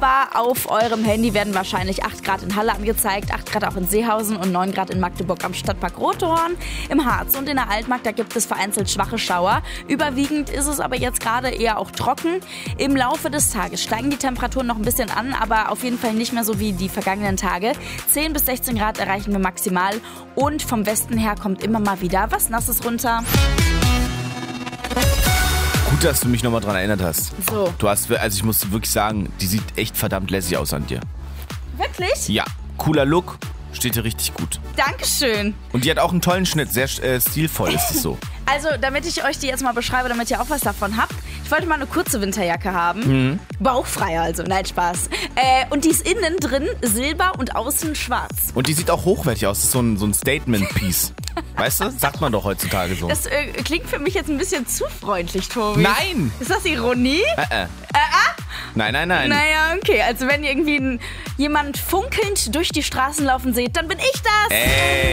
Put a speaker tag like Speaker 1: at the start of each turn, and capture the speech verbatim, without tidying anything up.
Speaker 1: Aber auf eurem Handy werden wahrscheinlich acht Grad in Halle angezeigt, acht Grad auch in Seehausen und neun Grad in Magdeburg am Stadtpark Rothorn. Im Harz und in der Altmark, da gibt es vereinzelt schwache Schauer. Überwiegend ist es aber jetzt gerade eher auch trocken. Im Laufe des Tages steigen die Temperaturen noch ein bisschen an, aber auf jeden Fall nicht mehr so wie die vergangenen Tage. zehn bis sechzehn Grad erreichen wir maximal und vom Westen her kommt immer mal wieder was Nasses runter.
Speaker 2: Gut, dass du mich nochmal dran erinnert hast.
Speaker 1: So.
Speaker 2: Du hast, also ich muss wirklich sagen, die sieht echt verdammt lässig aus an dir.
Speaker 1: Wirklich?
Speaker 2: Ja, cooler Look, steht dir richtig gut.
Speaker 1: Dankeschön.
Speaker 2: Und die hat auch einen tollen Schnitt, sehr äh, stilvoll ist es so.
Speaker 1: Also, damit ich euch die jetzt mal beschreibe, damit ihr auch was davon habt. Ich wollte mal eine kurze Winterjacke haben.
Speaker 2: Mhm.
Speaker 1: Bauchfrei also, nein, Spaß. Äh, und die ist innen drin silber und außen schwarz.
Speaker 2: Und die sieht auch hochwertig aus, das ist so ein, so ein Statement-Piece. Weißt du? Sagt man doch heutzutage so.
Speaker 1: Das äh, klingt für mich jetzt ein bisschen zu freundlich, Tobi.
Speaker 2: Nein!
Speaker 1: Ist das Ironie?
Speaker 2: Äh, äh.
Speaker 1: Äh, äh?
Speaker 2: Nein, nein, nein.
Speaker 1: Naja, okay. Also wenn ihr irgendwie einen, jemand funkelnd durch die Straßen laufen seht, dann bin ich das.
Speaker 2: Ey.